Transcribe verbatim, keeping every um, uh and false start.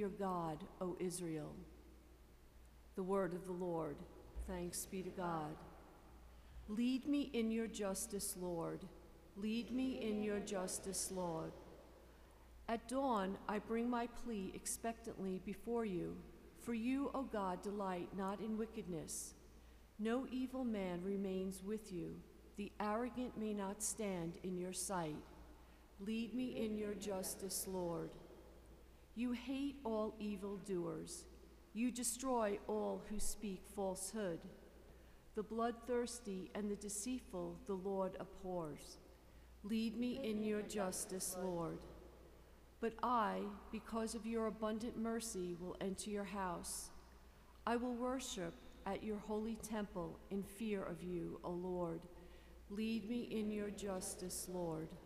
your God, O Israel. The word of the Lord. Thanks be to God. Lead me in your justice, Lord. Lead me in your justice, Lord. At dawn I bring my plea expectantly before you. For you, O God, delight not in wickedness. No evil man remains with you. The arrogant may not stand in your sight. Lead me in your justice, Lord. You hate all evildoers. You destroy all who speak falsehood. The bloodthirsty and the deceitful the Lord abhors. Lead me in your justice, Lord. But I, because of your abundant mercy, will enter your house. I will worship at your holy temple in fear of you, O Lord. Lead me in your justice, Lord.